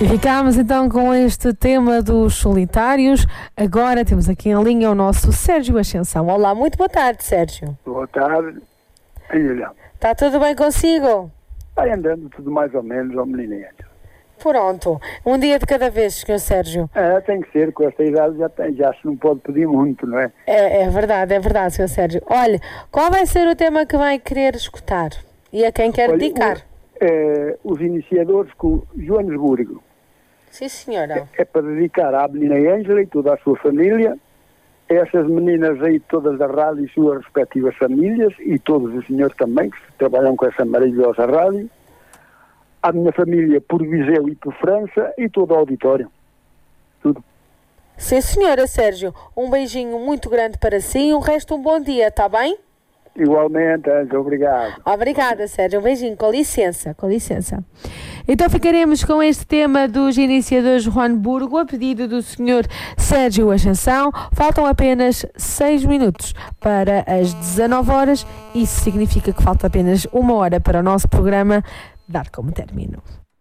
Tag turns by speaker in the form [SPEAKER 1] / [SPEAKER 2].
[SPEAKER 1] E ficámos então com este tema dos solitários. Agora temos aqui em linha o nosso Sérgio Ascensão. Olá, muito boa tarde, Sérgio.
[SPEAKER 2] Boa tarde. Aí, olha.
[SPEAKER 1] Está tudo bem consigo?
[SPEAKER 2] Vai andando tudo mais ou menos ao menininho.
[SPEAKER 1] Pronto. Um dia de cada vez, Sr. Sérgio.
[SPEAKER 2] Tem que ser, com esta idade já se não pode pedir muito, não é?
[SPEAKER 1] É verdade, Sr. Sérgio. Olha, qual vai ser o tema que vai querer escutar? E a quem quer dedicar?
[SPEAKER 2] Os iniciadores com Joanesburgo.
[SPEAKER 1] Sim, senhora.
[SPEAKER 2] É para dedicar à menina Ângela e toda a sua família, essas meninas aí todas da rádio e suas respectivas famílias, e todos os senhores também que trabalham com essa maravilhosa rádio, à minha família por Viseu e por França e todo o auditório. Tudo.
[SPEAKER 1] Sim, senhora, Sérgio. Um beijinho muito grande para si e um resto um bom dia, está bem?
[SPEAKER 2] Igualmente, Ângela, obrigado.
[SPEAKER 1] Obrigada, Sérgio. Um beijinho. Com licença. Então ficaremos com este tema dos iniciadores Joanesburgo, a pedido do Sr. Sérgio Ascensão. Faltam apenas 6 minutos para as 19 horas. Isso significa que falta apenas 1 hora para o nosso programa dar como término.